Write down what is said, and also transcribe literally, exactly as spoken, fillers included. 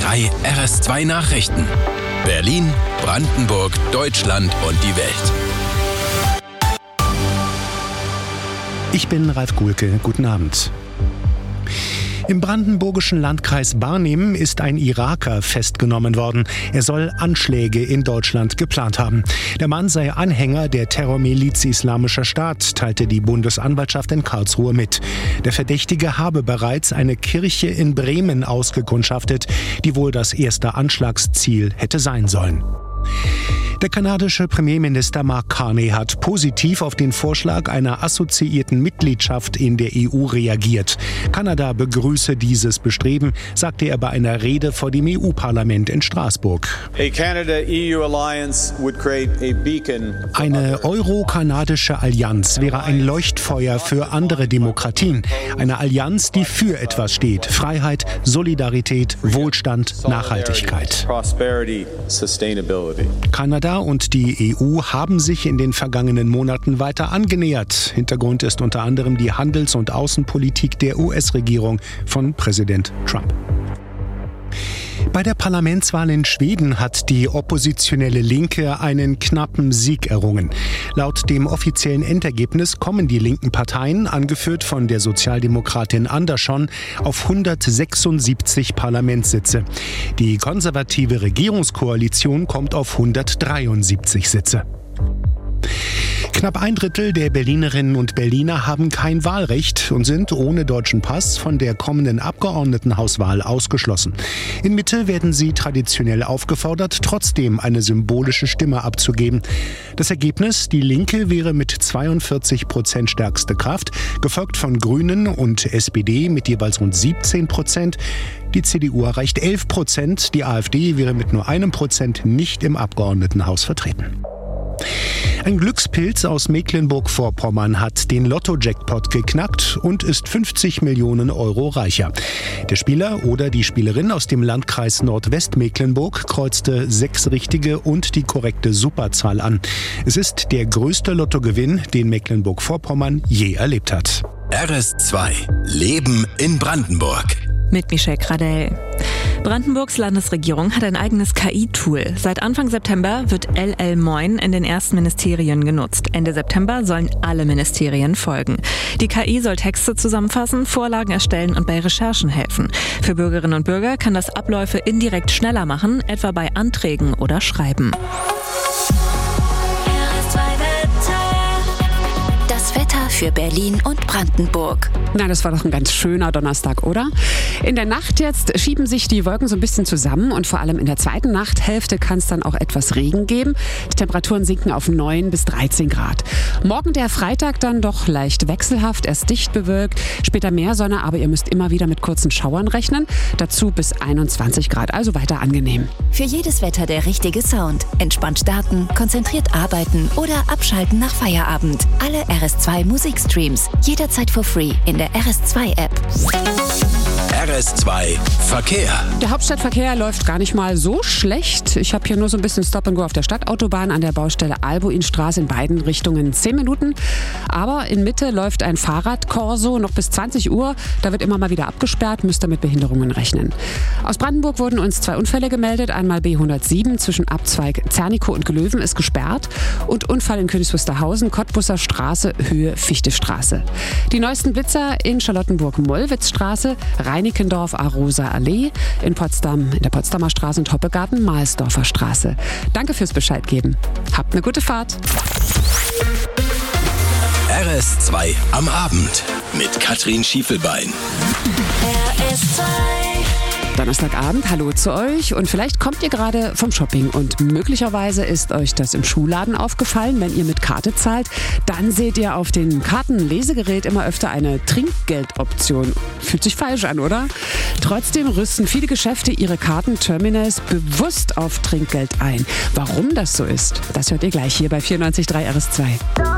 drei R S zwei Nachrichten. Berlin, Brandenburg, Deutschland und die Welt. Ich bin Ralf Guhlke. Guten Abend. Im brandenburgischen Landkreis Barnim ist ein Iraker festgenommen worden. Er soll Anschläge in Deutschland geplant haben. Der Mann sei Anhänger der Terrormiliz Islamischer Staat, teilte die Bundesanwaltschaft in Karlsruhe mit. Der Verdächtige habe bereits eine Kirche in Bremen ausgekundschaftet, die wohl das erste Anschlagsziel hätte sein sollen. Der kanadische Premierminister Mark Carney hat positiv auf den Vorschlag einer assoziierten Mitgliedschaft in der E U reagiert. Kanada begrüße dieses Bestreben, sagte er bei einer Rede vor dem E U-Parlament in Straßburg. Eine euro-kanadische Allianz wäre ein Leuchtfeuer für andere Demokratien. Eine Allianz, die für etwas steht. Freiheit, Solidarität, Wohlstand, Nachhaltigkeit. Kanada und die E U haben sich in den vergangenen Monaten weiter angenähert. Hintergrund ist unter anderem die Handels- und Außenpolitik der U S-Regierung von Präsident Trump. Bei der Parlamentswahl in Schweden hat die oppositionelle Linke einen knappen Sieg errungen. Laut dem offiziellen Endergebnis kommen die linken Parteien, angeführt von der Sozialdemokratin Andersson, auf hundertsechsundsiebzig Parlamentssitze. Die konservative Regierungskoalition kommt auf hundertdreiundsiebzig Sitze. Knapp ein Drittel der Berlinerinnen und Berliner haben kein Wahlrecht und sind ohne deutschen Pass von der kommenden Abgeordnetenhauswahl ausgeschlossen. In Mitte werden sie traditionell aufgefordert, trotzdem eine symbolische Stimme abzugeben. Das Ergebnis: Die Linke wäre mit zweiundvierzig Prozent stärkste Kraft, gefolgt von Grünen und S P D mit jeweils rund siebzehn Prozent. Die C D U erreicht elf Prozent, die AfD wäre mit nur einem Prozent nicht im Abgeordnetenhaus vertreten. Ein Glückspilz aus Mecklenburg-Vorpommern hat den Lotto-Jackpot geknackt und ist fünfzig Millionen Euro reicher. Der Spieler oder die Spielerin aus dem Landkreis Nordwestmecklenburg kreuzte sechs richtige und die korrekte Superzahl an. Es ist der größte Lottogewinn, den Mecklenburg-Vorpommern je erlebt hat. R S zwei Leben in Brandenburg. Mit Michelle Gradell. Brandenburgs Landesregierung hat ein eigenes K I-Tool. Seit Anfang September wird L L Moin in den ersten Ministerien genutzt. Ende September sollen alle Ministerien folgen. Die K I soll Texte zusammenfassen, Vorlagen erstellen und bei Recherchen helfen. Für Bürgerinnen und Bürger kann das Abläufe indirekt schneller machen, etwa bei Anträgen oder Schreiben. Für Berlin und Brandenburg. Na, das war doch ein ganz schöner Donnerstag, oder? In der Nacht jetzt schieben sich die Wolken so ein bisschen zusammen und vor allem in der zweiten Nachthälfte kann es dann auch etwas Regen geben. Die Temperaturen sinken auf neun bis dreizehn Grad. Morgen der Freitag dann doch leicht wechselhaft, erst dicht bewölkt, später mehr Sonne, aber ihr müsst immer wieder mit kurzen Schauern rechnen. Dazu bis einundzwanzig Grad, also weiter angenehm. Für jedes Wetter der richtige Sound. Entspannt starten, konzentriert arbeiten oder abschalten nach Feierabend. Alle R S zwei Musikstreams jederzeit for free in der R S zwei App. R S zwei Verkehr. Der Hauptstadtverkehr läuft gar nicht mal so schlecht. Ich habe hier nur so ein bisschen Stop and Go auf der Stadtautobahn an der Baustelle Albuinstraße in beiden Richtungen zehn Minuten. Aber in Mitte läuft ein Fahrradkorso noch bis zwanzig Uhr. Da wird immer mal wieder abgesperrt, müsst ihr mit Behinderungen rechnen. Aus Brandenburg wurden uns zwei Unfälle gemeldet. Einmal B hundertsieben zwischen Abzweig Zernikow und Glöwen ist gesperrt. Und Unfall in Königs Wusterhausen, Cottbusser Straße, Höhe Fichtestraße. Die neuesten Blitzer in Charlottenburg-Mollwitzstraße, Reinickendorf, Arosa Allee, in Potsdam, in der Potsdamer Straße und Hoppegarten, Mahlsdorfer Straße. Danke fürs Bescheid geben. Habt eine gute Fahrt. R S zwei am Abend mit Katrin Schiefelbein. R S zwei Donnerstagabend, hallo zu euch und vielleicht kommt ihr gerade vom Shopping und möglicherweise ist euch das im Schuhladen aufgefallen, wenn ihr mit Karte zahlt, dann seht ihr auf dem Kartenlesegerät immer öfter eine Trinkgeldoption. Fühlt sich falsch an, oder? Trotzdem rüsten viele Geschäfte ihre Kartenterminals bewusst auf Trinkgeld ein. Warum das so ist, das hört ihr gleich hier bei vierundneunzig Komma drei R S zwei.